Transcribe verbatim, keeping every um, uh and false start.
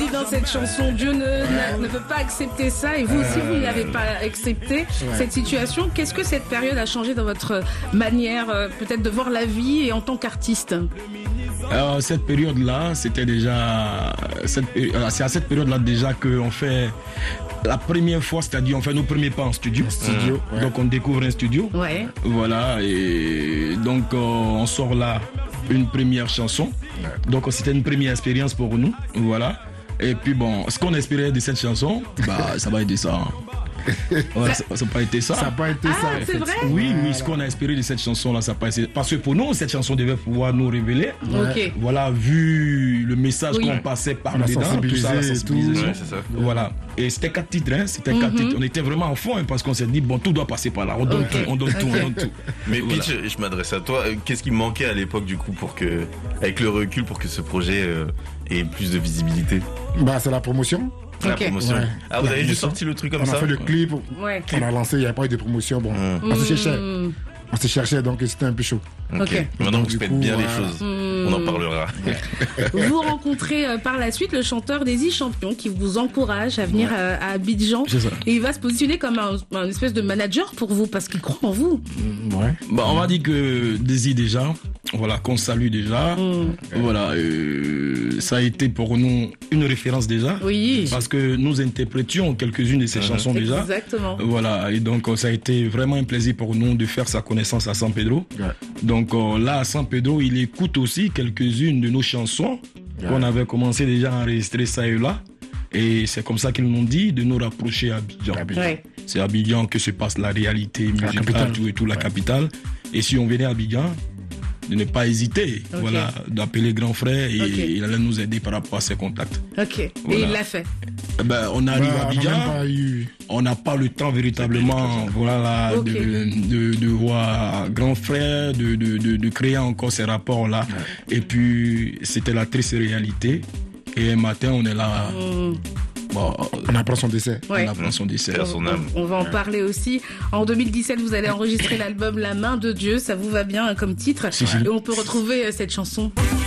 dans cette chanson. Dieu ne, ne, ne peut pas accepter ça et vous aussi, vous n'avez pas accepté ouais. cette situation. Qu'est-ce que cette période a changé dans votre manière euh, peut-être de voir la vie et en tant qu'artiste? Alors, cette période-là, c'était déjà... Cette, c'est à cette période-là déjà qu'on fait... La première fois, c'est-à-dire on fait nos premiers pas en studio. studio mmh. ouais. Donc on découvre un studio. Ouais. Voilà. Et donc euh, on sort là une première chanson. Ouais. Donc c'était une première expérience pour nous. Voilà. Et puis bon, ce qu'on espérait de cette chanson, bah ça va être ça. Ouais, ça n'a pas été ça. Ça n'a pas été ah, ça. C'est vrai? Oui, oui, ce qu'on a espéré de cette chanson-là, ça n'a pas été. Parce que pour nous, cette chanson devait pouvoir nous révéler. Okay. Voilà, vu le message oui. qu'on passait par la dedans, tout ça, la sensibilisation. Ouais, c'est ça. Voilà. Et c'était quatre titres, hein. C'était mm-hmm. quatre titres. On était vraiment en fond hein, parce qu'on s'est dit, bon, tout doit passer par là. On donne okay. tout, on donne okay. tout, on donne tout. Mais voilà. Pitch, je m'adresse à toi. Qu'est-ce qui manquait à l'époque, du coup, pour que, avec le recul, pour que ce projet euh, ait plus de visibilité? Bah, c'est la promotion. La okay. promotion. Ouais. Ah, vous la avez promotion. juste sorti le truc comme on ça? On a fait le clip, ouais. on a lancé, il n'y a pas eu de promotion. Bon, mmh. on se cherchait. On se cherchait, donc c'était un peu chaud. Ok. okay. Maintenant, donc, vous faites bien voilà. les choses. Mmh. On en parlera. Vous rencontrez euh, par la suite le chanteur Desi Champion qui vous encourage à venir ouais. euh, à Abidjan. Et il va se positionner comme un, un espèce de manager pour vous parce qu'il croit en vous. Mmh, ouais. Bah, on va dire que Desi déjà, voilà, qu'on salue déjà. Mmh. Voilà, euh, ça a été pour nous une référence déjà. Oui. Parce que nous interprétions quelques-unes de ses mmh. chansons déjà. Exactement. Voilà, et donc ça a été vraiment un plaisir pour nous de faire sa connaissance à San Pedro. Ouais. Donc euh, là, à San Pedro, il écoute aussi quelques-unes de nos chansons ouais. qu'on avait commencé déjà à enregistrer ça et là. Et c'est comme ça qu'ils m'ont dit de nous rapprocher à Abidjan. Ouais. C'est à Abidjan que se passe la réalité musicale, tout et tout, la ouais. capitale. Et si on venait à Abidjan, de ne pas hésiter, okay. voilà, d'appeler grand frère et okay. il allait nous aider par rapport à ses contacts. Ok. Voilà. Et il l'a fait. Ben, on arrive bah, à Abidjan, on n'a pas le temps véritablement, voilà, okay. de, de, de voir grand frère, de, de, de, de créer encore ces rapports là. Ouais. Et puis c'était la triste réalité. Et un matin, on est là. Mmh. Bon, on apprend son décès. Ouais. On apprend son décès. On, on, on va en parler aussi. En deux mille dix-sept, vous allez enregistrer l'album La main de Dieu. Ça vous va bien comme titre. Si, si. Et on peut retrouver cette chanson.